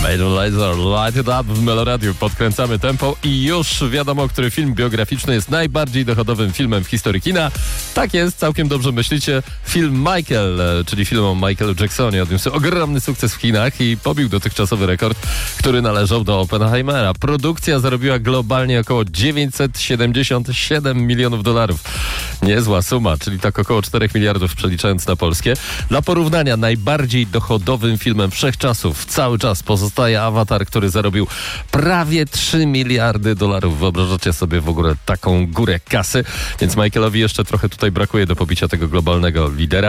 Light it up w Meloradiu. Podkręcamy tempo i już wiadomo, który film biograficzny jest najbardziej dochodowym filmem w historii kina. Tak jest, całkiem dobrze myślicie. Film Michael, czyli film o Michaelu Jacksonie, odniósł ogromny sukces w Chinach i pobił dotychczasowy rekord, który należał do Oppenheimera. Produkcja zarobiła globalnie około 977 milionów dolarów. Niezła suma, czyli tak około 4 miliardów przeliczając na polskie. Dla porównania najbardziej dochodowym filmem wszechczasów cały czas pozostaje Avatar, który zarobił prawie 3 miliardy dolarów. Wyobrażacie sobie w ogóle taką górę kasy? Więc Michaelowi jeszcze trochę tutaj brakuje do pobicia tego globalnego lidera.